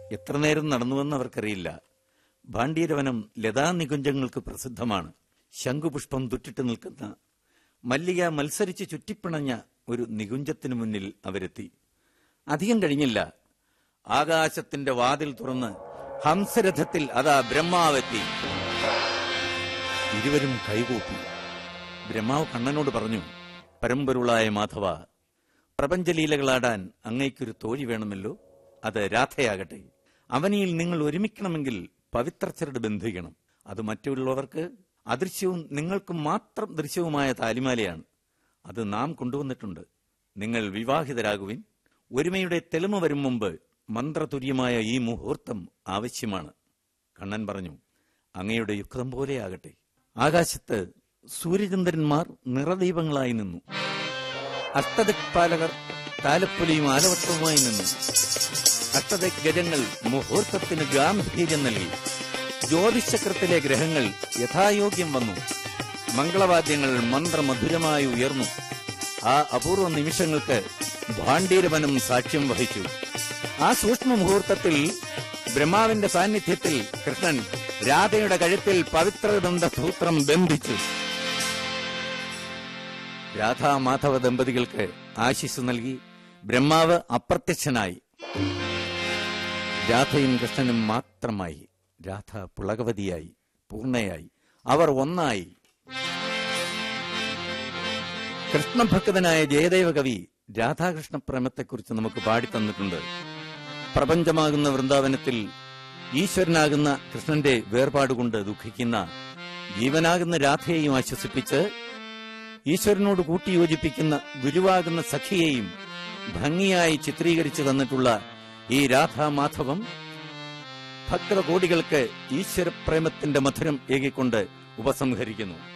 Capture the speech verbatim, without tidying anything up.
എത്ര നേരം നടന്നുവെന്ന് അവർക്കറിയില്ല. ഭാണ്ഡീരവനം ലതാനികുഞ്ചങ്ങൾക്ക് പ്രസിദ്ധമാണ്. ശംഖുപുഷ്പം തുറ്റിട്ട് നിൽക്കുന്ന മല്ലിക മത്സരിച്ച് ചുറ്റിപ്പിണഞ്ഞ ഒരു നികുഞ്ചത്തിനു മുന്നിൽ അവരെത്തി. അധികം കഴിഞ്ഞില്ല. ആകാശത്തിന്റെ വാതിൽ തുറന്ന് ഹംസരഥത്തിൽ അതാ ബ്രഹ്മാവെത്തി. ഇരുവരും കൈകൂപ്പി. ബ്രഹ്മാവ് കണ്ണനോട് പറഞ്ഞു, പരമ്പൊരുളായ മാധവ, പ്രപഞ്ചലീലകളാടാൻ അങ്ങയ്ക്കൊരു തോഴി വേണമല്ലോ. അത് രാധയാകട്ടെ. അവനിയിൽ നിങ്ങൾ ഒരുമിക്കണമെങ്കിൽ പവിത്രച്ചരട് ബന്ധിക്കണം. അത് മറ്റുള്ളവർക്ക് അദൃശ്യവും നിങ്ങൾക്ക് മാത്രം ദൃശ്യവുമായ താലിമാലയാണ്. അത് നാം കൊണ്ടുവന്നിട്ടുണ്ട്. നിങ്ങൾ വിവാഹിതരാകുവിൻ. ഒരുമയുടെ തെളിമ വരും മുമ്പ് മന്ത്രതുര്യമായ ഈ മുഹൂർത്തം ആവശ്യമാണ്. കണ്ണൻ പറഞ്ഞു, അങ്ങയുടെ യുക്തം പോലെയാകട്ടെ. ആകാശത്ത് സൂര്യചന്ദ്രന്മാർ നിറദീപങ്ങളായി നിന്നു. അഷ്ടദിക്പാലകർ താലപ്പൊലിയും ആലവട്ടവുമായി നിന്നു. അഷ്ടദിക് ഗജങ്ങൾ മുഹൂർത്തത്തിന് ഗാംഭീര്യം നൽകി. ജ്യോതിഷക്രത്തിലെ ഗ്രഹങ്ങൾ യഥായോഗ്യം വന്നു. മംഗളവാദ്യങ്ങൾ മന്ത്രമധുരമായി ഉയർന്നു. ആ അപൂർവ നിമിഷങ്ങൾക്ക് ഭാണ്ഡീരവനം സാക്ഷ്യം വഹിച്ചു. ആ സൂക്ഷ്മ മുഹൂർത്തത്തിൽ ബ്രഹ്മാവിന്റെ സാന്നിധ്യത്തിൽ കൃഷ്ണൻ രാധയുടെ കഴുത്തിൽ പവിത്രബന്ധ സൂത്രം ബന്ധിച്ചു. രാധാമാധവ ദമ്പതികൾക്ക് ആശിസ് നൽകി ബ്രഹ്മാവ് അപ്രത്യക്ഷനായി. രാധയും കൃഷ്ണനും മാത്രമായി. രാധ പുളകവതിയായി, പൂർണ്ണയായി. അവർ ഒന്നായി. കൃഷ്ണഭക്തനായ ജയദേവ കവി രാധാകൃഷ്ണ പ്രേമത്തെക്കുറിച്ച് നമുക്ക് പാടിത്തന്നിട്ടുണ്ട്. പ്രപഞ്ചമാകുന്ന വൃന്ദാവനത്തിൽ ഈശ്വരനാകുന്ന കൃഷ്ണന്റെ വേർപാടുകൊണ്ട് ദുഃഖിക്കുന്ന ജീവനാകുന്ന രാധയെയും ആശ്വസിപ്പിച്ച് ഈശ്വരനോട് കൂട്ടിയോജിപ്പിക്കുന്ന ഗുരുവാകുന്ന സഖിയെയും ഭംഗിയായി ചിത്രീകരിച്ചു തന്നിട്ടുള്ള ഈ രാധാമാധവം ഭക്തകോടികൾക്ക് ഈശ്വരപ്രേമത്തിന്റെ മധുരം ഏകിക്കൊണ്ട് ഉപസംഹരിക്കുന്നു.